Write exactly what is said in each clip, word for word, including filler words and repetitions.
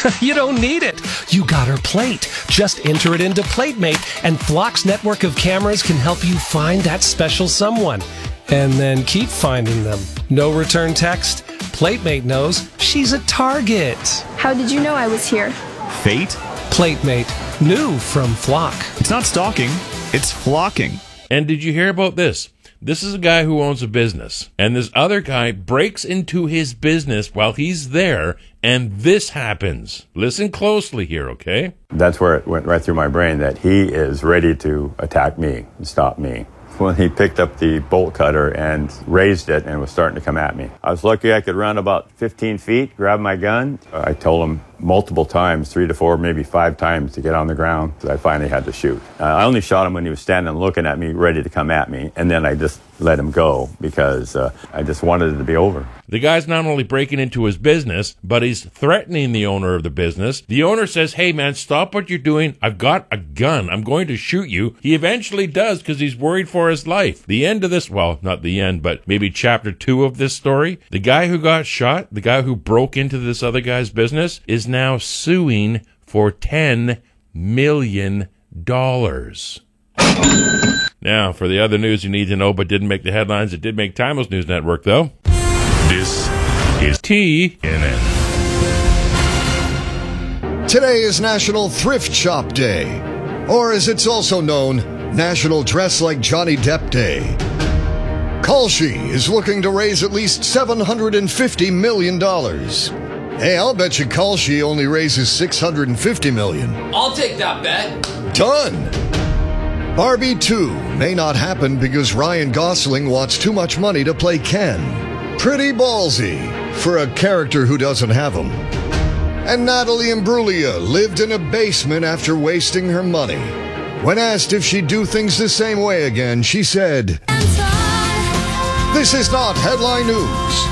You don't need it. You got her plate. Just enter it into PlateMate, and Flock's network of cameras can help you find that special someone. And then keep finding them. No return text? PlateMate knows she's a target. How did you know I was here? Fate? PlateMate. New from Flock. It's not stalking. It's flocking. And did you hear about this? This is a guy who owns a business, and this other guy breaks into his business while he's there, and this happens. Listen closely here, okay? That's where it went right through my brain that he is ready to attack me and stop me. When he picked up the bolt cutter and raised it and was starting to come at me. I was lucky I could run about fifteen feet, grab my gun. I told him multiple times, three to four, maybe five times to get on the ground. So I finally had to shoot. Uh, I only shot him when he was standing looking at me, ready to come at me. And then I just let him go because uh, I just wanted it to be over. The guy's not only breaking into his business, but he's threatening the owner of the business. The owner says, hey man, stop what you're doing. I've got a gun. I'm going to shoot you. He eventually does because he's worried for his life. The end of this, well, not the end, but maybe chapter two of this story. The guy who got shot, the guy who broke into this other guy's business, is now suing for ten million dollars. Now, for the other news you need to know but didn't make the headlines, it did make Timeless News Network, though. This is T N N. Today is National Thrift Shop Day, or as it's also known, National Dress Like Johnny Depp Day. Kalshi is looking to raise at least seven hundred fifty million dollars. Hey, I'll bet you Kalshi only raises six hundred fifty million dollars. I'll take that bet. Done! Barbie two may not happen because Ryan Gosling wants too much money to play Ken. Pretty ballsy for a character who doesn't have them. And Natalie Imbruglia lived in a basement after wasting her money. When asked if she'd do things the same way again, she said, "This is not headline news."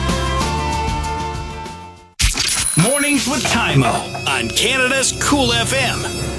Mornings with Tymo on Canada's Cool F M.